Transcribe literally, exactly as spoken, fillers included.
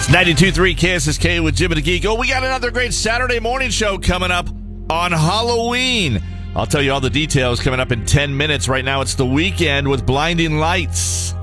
ninety-two point three K S S K with Jim and the Geek. Oh, we got another great Saturday morning show coming up on Halloween. I'll tell you all the details coming up in ten minutes. Right now, it's The Weeknd with Blinding Lights.